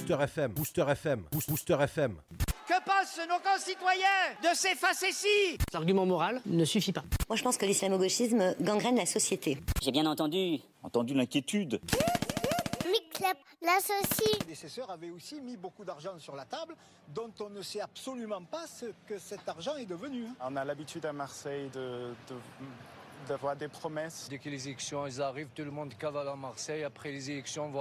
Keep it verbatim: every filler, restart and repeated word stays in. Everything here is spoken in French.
Booster F M, Booster F M, Boost- Booster F M. Que pensent nos concitoyens de ces facéties? Cet argument moral ne suffit pas. Moi, je pense que l'islamo-gauchisme gangrène la société. J'ai bien entendu. Entendu l'inquiétude. L'associe. Les prédécesseurs avaient aussi mis beaucoup d'argent sur la table, dont on ne sait absolument pas ce que cet argent est devenu. On a l'habitude à Marseille de, de, d'avoir des promesses. Dès que les élections elles arrivent, tout le monde cavale à Marseille. Après les élections, on va